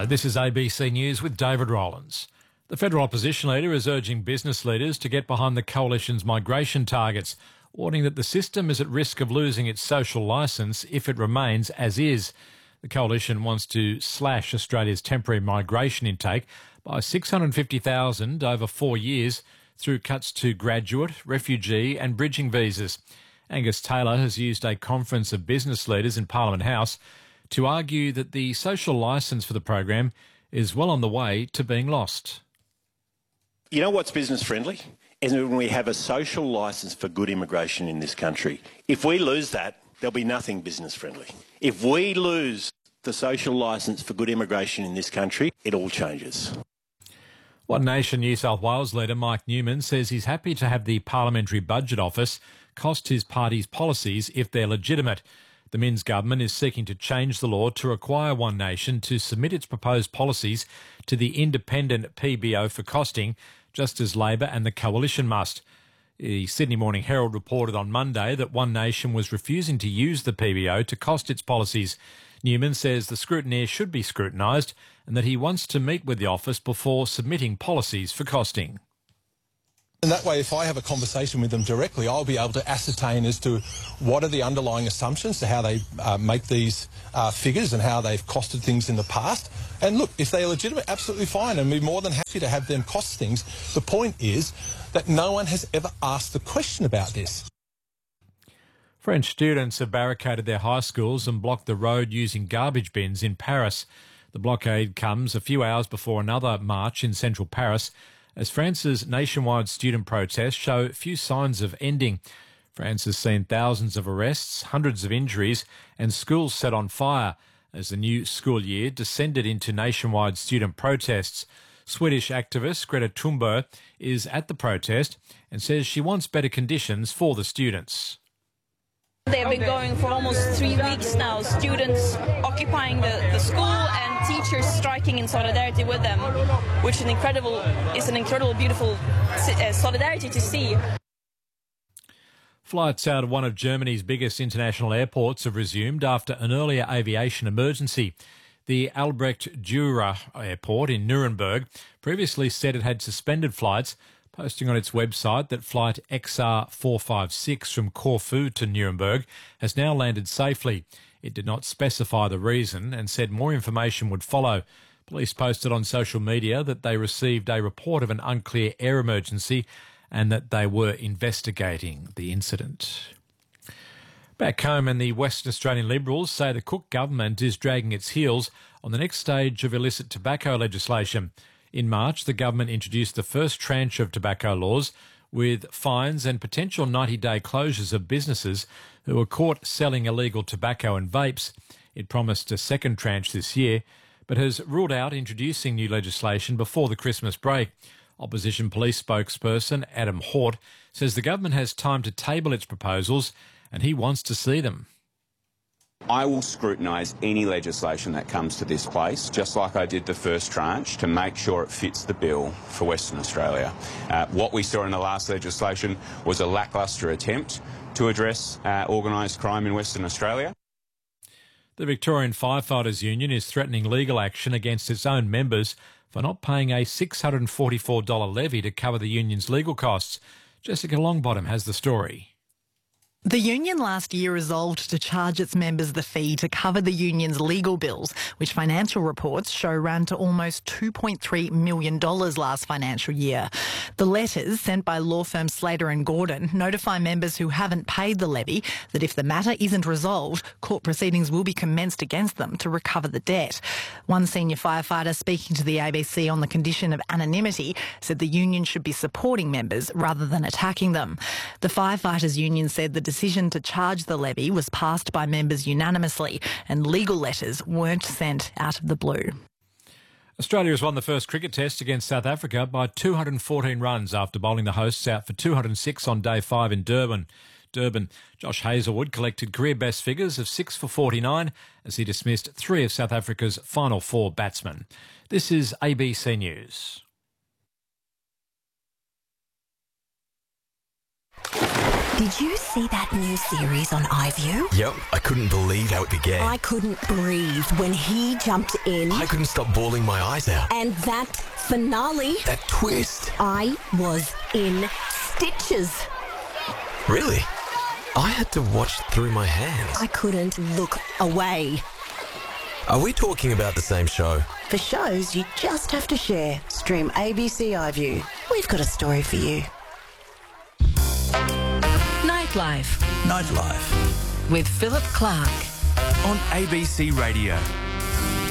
Hello, this is ABC News with David Rowlands. The federal opposition leader is urging business leaders to get behind the coalition's migration targets, warning that the system is at risk of losing its social licence if it remains as is. The coalition wants to slash Australia's temporary migration intake by 650,000 over 4 years through cuts to graduate, refugee and bridging visas. Angus Taylor has used a conference of business leaders in Parliament House to argue that the social licence for the program is well on the way to being lost. You know what's business friendly? Is when we have a social licence for good immigration in this country. If we lose that, there'll be nothing business friendly. If we lose the social licence for good immigration in this country, it all changes. One Nation New South Wales leader Mike Newman says he's happy to have the Parliamentary Budget Office cost his party's policies if they're legitimate. The Minns government is seeking to change the law to require One Nation to submit its proposed policies to the independent PBO for costing, just as Labor and the Coalition must. The Sydney Morning Herald reported on Monday that One Nation was refusing to use the PBO to cost its policies. Newman says the scrutineer should be scrutinised and that he wants to meet with the office before submitting policies for costing. And that way, if I have a conversation with them directly, I'll be able to ascertain as to what are the underlying assumptions to how they make these figures and how they've costed things in the past. And look, if they are legitimate, absolutely fine, and we're more than happy to have them cost things. The point is that no one has ever asked the question about this. French students have barricaded their high schools and blocked the road using garbage bins in Paris. The blockade comes a few hours before another march in central Paris, as France's nationwide student protests show few signs of ending. France has seen thousands of arrests, hundreds of injuries and schools set on fire as the new school year descended into nationwide student protests. Swedish activist Greta Thunberg is at the protest and says she wants better conditions for the students. They've been going for almost 3 weeks now, students occupying the school and teachers striking in solidarity with them, which is an incredible, beautiful solidarity to see. Flights out of one of Germany's biggest international airports have resumed after an earlier aviation emergency. The Albrecht Dürer Airport in Nuremberg previously said it had suspended flights, posting on its website that flight XR456 from Corfu to Nuremberg has now landed safely. It did not specify the reason and said more information would follow. Police posted on social media that they received a report of an unclear air emergency and that they were investigating the incident. Back home, and the Western Australian Liberals say the Cook government is dragging its heels on the next stage of illicit tobacco legislation. In March, the government introduced the first tranche of tobacco laws with fines and potential 90-day closures of businesses who were caught selling illegal tobacco and vapes. It promised a second tranche this year, but has ruled out introducing new legislation before the Christmas break. Opposition police spokesperson Adam Hort says the government has time to table its proposals and he wants to see them. I will scrutinise any legislation that comes to this place, just like I did the first tranche, to make sure it fits the bill for Western Australia. What we saw in the last legislation was a lacklustre attempt to address organised crime in Western Australia. The Victorian Firefighters Union is threatening legal action against its own members for not paying a $644 levy to cover the union's legal costs. Jessica Longbottom has the story. The union last year resolved to charge its members the fee to cover the union's legal bills, which financial reports show ran to almost $2.3 million last financial year. The letters sent by law firm Slater and Gordon notify members who haven't paid the levy that if the matter isn't resolved, court proceedings will be commenced against them to recover the debt. One senior firefighter speaking to the ABC on the condition of anonymity said the union should be supporting members rather than attacking them. The Firefighters Union said the decision to charge the levy was passed by members unanimously and legal letters weren't sent out of the blue. Australia has won the first cricket test against South Africa by 214 runs after bowling the hosts out for 206 on day 5 in Durban. Josh Hazlewood collected career best figures of 6 for 49 as he dismissed 3 of South Africa's final 4 batsmen. This is ABC News. Did you see that new series on iView? Yep, I couldn't believe how it began. I couldn't breathe when he jumped in. I couldn't stop bawling my eyes out. And that finale. That twist. I was in stitches. Really? I had to watch through my hands. I couldn't look away. Are we talking about the same show? For shows you just have to share, stream ABC iView. We've got a story for you. Nightlife with Philip Clark on ABC Radio.